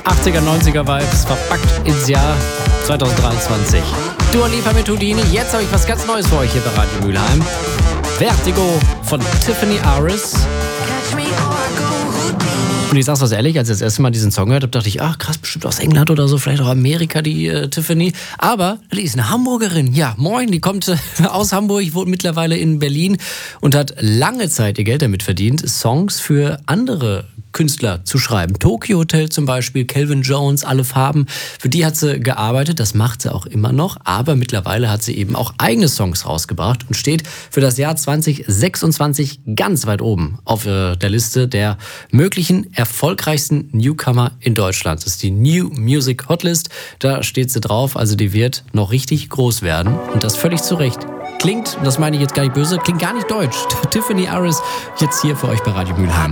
80er, 90er Vibes verpackt ins Jahr 2023. Dua Lipa mit Houdini. Jetzt habe ich was ganz Neues für euch hier bei Radio Mülheim. Vertigo von Tiffany Aris. Und ich sag's was ehrlich, als ich das erste Mal diesen Song gehört habe, dachte ich, ach krass, bestimmt aus England oder so, vielleicht auch Amerika, die Tiffany. Aber die ist eine Hamburgerin. Ja, moin, die kommt aus Hamburg, wohnt mittlerweile in Berlin und hat lange Zeit ihr Geld damit verdient, Songs für andere Künstler zu schreiben. Tokyo Hotel zum Beispiel, Calvin Jones, Alle Farben. Für die hat sie gearbeitet, das macht sie auch immer noch. Aber mittlerweile hat sie eben auch eigene Songs rausgebracht und steht für das Jahr 2026 ganz weit oben auf der Liste der möglichen erfolgreichsten Newcomer in Deutschland. Das ist die New Music Hotlist. Da steht sie drauf, also die wird noch richtig groß werden. Und das völlig zu Recht. Klingt, und das meine ich jetzt gar nicht böse, klingt gar nicht deutsch. Tiffany Aris jetzt hier für euch bei Radio Mülheim.